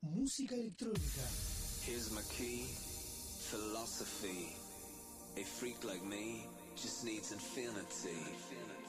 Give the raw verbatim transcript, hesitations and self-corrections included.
música electrónica. Here's my key, philosophy. A freak like me just needs infinity.